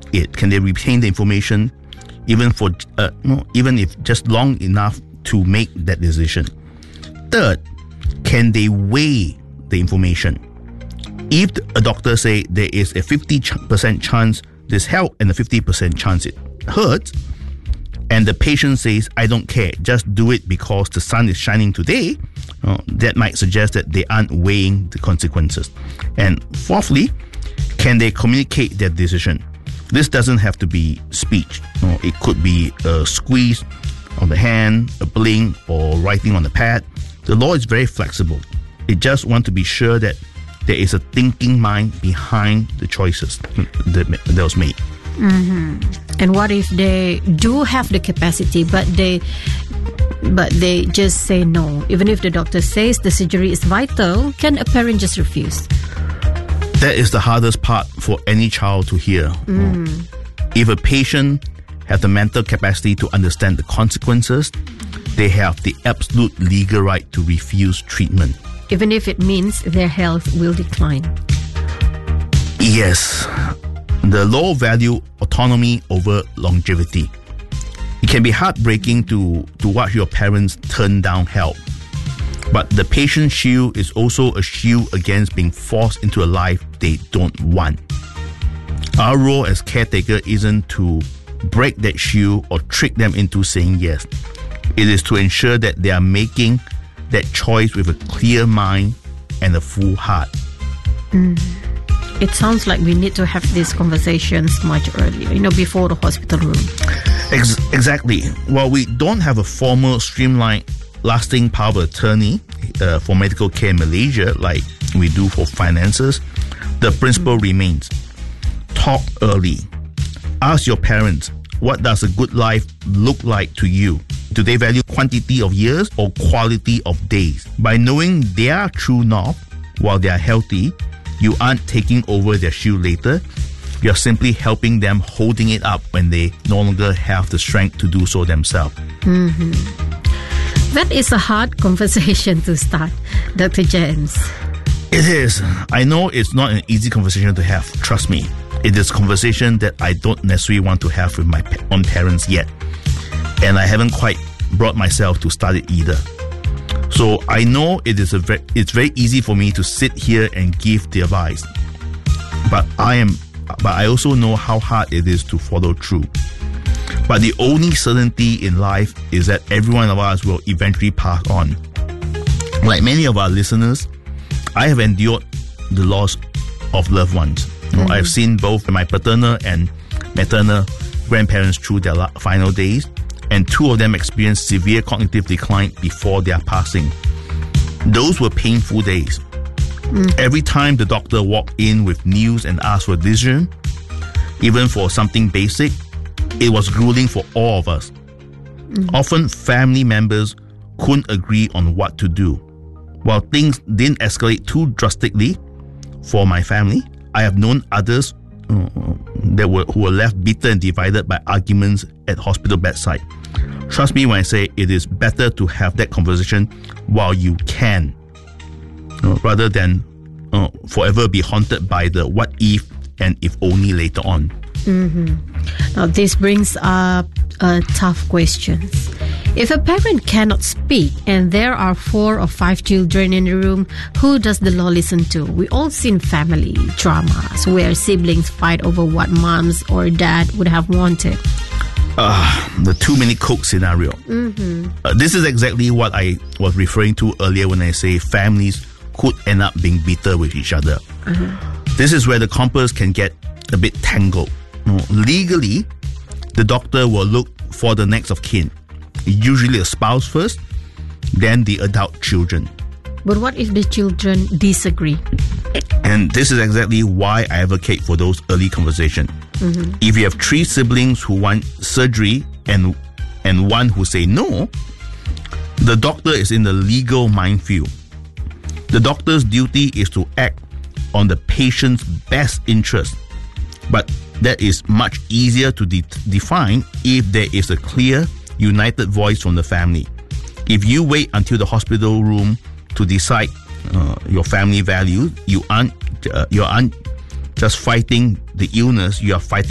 it? Can they retain the information even if just long enough to make that decision? Third, can they weigh the information? If a doctor say there is a 50% chance this helps and a 50% chance it hurts, and the patient says, I don't care, just do it because the sun is shining today, that might suggest that they aren't weighing the consequences. And fourthly, can they communicate their decision? This doesn't have to be speech. It could be a squeeze of the hand, a blink, or writing on the pad. The law is very flexible. It just wants to be sure that there is a thinking mind behind the choices that was made. Mm-hmm. And what if they do have the capacity, but they just say no? Even if the doctor says the surgery is vital, can a parent just refuse? That is the hardest part for any child to hear. If a patient has the mental capacity to understand the consequences, they have the absolute legal right to refuse treatment. Even if it means their health will decline. Yes. The law value autonomy over longevity. It can be heartbreaking to watch your parents turn down help. But the patient shield is also a shield against being forced into a life they don't want. Our role as caretaker isn't to break that shield or trick them into saying yes. It is to ensure that they are making that choice with a clear mind and a full heart. It sounds like we need to have these conversations much earlier, before the hospital room. Exactly. While we don't have a formal, streamlined, lasting power of attorney for medical care in Malaysia like we do for finances, the principle remains. Talk early. Ask your parents, what does a good life look like to you? Do they value quantity of years or quality of days? By knowing their true north while they are healthy, you aren't taking over their shield later. You're simply helping them holding it up when they no longer have the strength to do so themselves. That is a hard conversation to start, Dr. James. It is. I know it's not an easy conversation to have. Trust me. It is a conversation that I don't necessarily want to have with my own parents yet. And I haven't quite brought myself to start it either. So I know it's very easy for me to sit here and give the advice. But I also know how hard it is to follow through. But the only certainty in life is that every one of us will eventually pass on. Like many of our listeners, I have endured the loss of loved ones. I have seen both my paternal and maternal grandparents through their final days, and two of them experienced severe cognitive decline before their passing. Those were painful days. Every time the doctor walked in with news and asked for a decision, even for something basic, it was grueling for all of us. Often family members couldn't agree on what to do. While things didn't escalate too drastically for my family, I have known others who were left bitter and divided by arguments at hospital bedside. Trust me when I say it is better to have that conversation while you can, rather than forever be haunted by the what if and if only later on. Now this brings up tough questions. If a parent cannot speak and there are 4 or 5 children in the room, who does the law listen to? We all seen family dramas where siblings fight over what moms or dad would have wanted. The too many coke scenario. This is exactly what I was referring to earlier when I say families could end up being bitter with each other. This is where the compass can get a bit tangled. Legally, the doctor will look for the next of kin, usually a spouse first, then the adult children. But what if the children disagree? And this is exactly why I advocate for those early conversations. If you have 3 siblings who want surgery and one who say no, the doctor is in the legal minefield. The doctor's duty is to act on the patient's best interest, but that is much easier to define if there is a clear, united voice from the family. If you wait until the hospital room to decide your family values, you aren't just fighting the illness, you are fighting